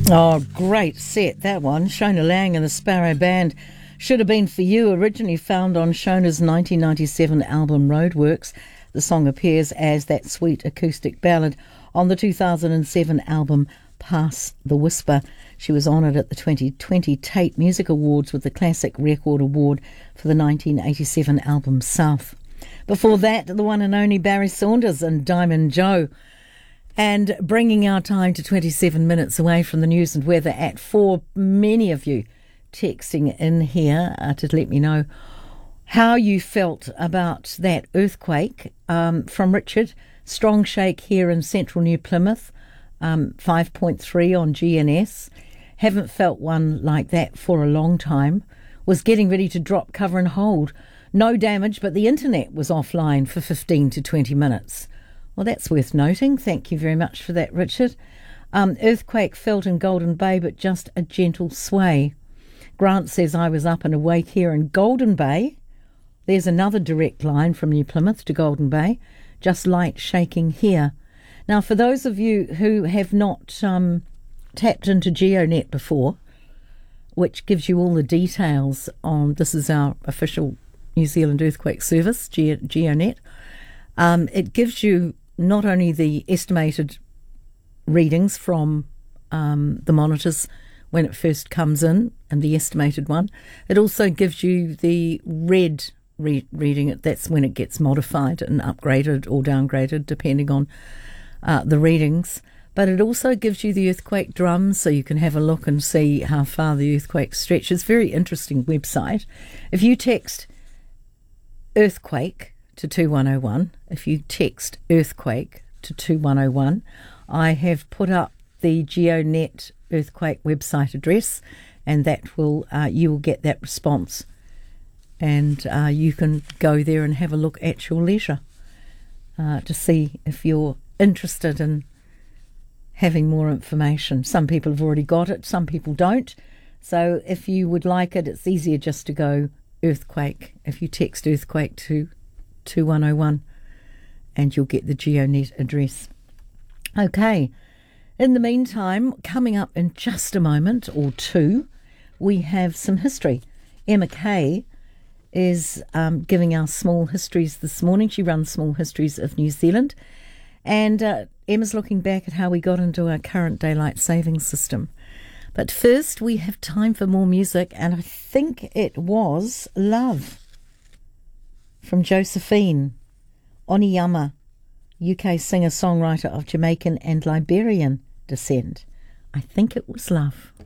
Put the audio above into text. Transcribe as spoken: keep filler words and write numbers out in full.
Oh, great set, that one. Shona Lang and the Sparrow Band. Should Have Been For You, originally found on Shona's nineteen ninety-seven album Roadworks. The song appears as that sweet acoustic ballad on the two thousand seven album Pass the Whisper. She was honoured at the twenty twenty Tate Music Awards with the Classic Record Award for the nineteen eighty-seven album South. Before that, the one and only Barry Saunders and Diamond Joe. And bringing our time to twenty-seven minutes away from the news and weather at four, many of you texting in here uh, to let me know how you felt about that earthquake. Um, from Richard, strong shake here in central New Plymouth, um, five point three on G N S. Haven't felt one like that for a long time. Was getting ready to drop cover and hold. No damage, but the internet was offline for fifteen to twenty minutes. Well, that's worth noting. Thank you very much for that, Richard. Um, earthquake felt in Golden Bay, but just a gentle sway. Grant says, I was up and awake here in Golden Bay. There's another direct line from New Plymouth to Golden Bay. Just light shaking here. Now, for those of you who have not um, tapped into GeoNet before, which gives you all the details on, this is our official New Zealand Earthquake Service, Ge- GeoNet. Um, it gives you not only the estimated readings from um, the monitors when it first comes in and the estimated one, it also gives you the red re- reading. That's when it gets modified and upgraded or downgraded depending on uh, the readings. But it also gives you the earthquake drums, so you can have a look and see how far the earthquake stretches. Very interesting website. If you text earthquake to two one oh one, if you text earthquake to two one oh one, I have put up the GeoNet earthquake website address, and that will uh, you will get that response, and uh, you can go there and have a look at your leisure uh, to see if you're interested in having more information. Some people have already got it, some people don't. So if you would like it, it's easier just to go earthquake. If you text earthquake to two one oh one, and you'll get the GeoNet address. Okay, in the meantime, coming up in just a moment or two, we have some history. Emma Kay is um, giving us small histories this morning. She runs Small Histories of New Zealand, and uh, Emma's looking back at how we got into our current daylight saving system. But first, we have time for more music, and I think it was Love from Josephine Oniyama, U K singer-songwriter of Jamaican and Liberian descent. I think it was Love.